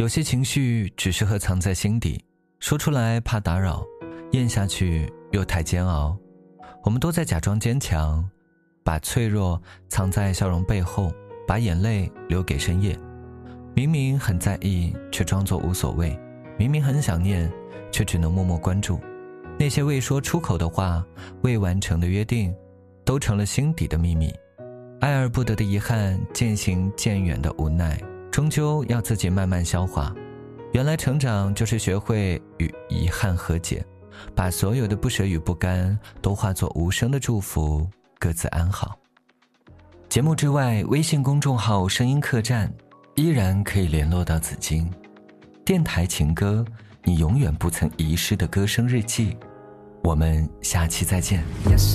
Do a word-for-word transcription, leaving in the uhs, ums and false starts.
有些情绪只适合藏在心底，说出来怕打扰，咽下去又太煎熬。我们都在假装坚强，把脆弱藏在笑容背后，把眼泪留给深夜。明明很在意，却装作无所谓；明明很想念，却只能默默关注。那些未说出口的话，未完成的约定，都成了心底的秘密。爱而不得的遗憾，渐行渐远的无奈，终究要自己慢慢消化。原来成长就是学会与遗憾和解，把所有的不舍与不甘都化作无声的祝福，各自安好。节目之外，微信公众号声音客栈依然可以联络到紫金。电台情歌，你永远不曾遗失的歌声日记。我们下期再见。